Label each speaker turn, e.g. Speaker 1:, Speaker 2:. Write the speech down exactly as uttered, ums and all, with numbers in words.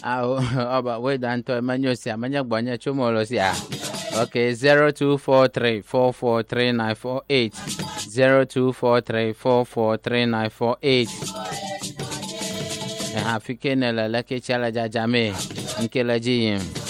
Speaker 1: Au aba we dan to manyo sia manya gbanya chumolo sia. Okay, zero two four three four four three nine four eight. zero two four three four four three nine four eight. Ha fikene la lake chala jajame. Nkela jiyim.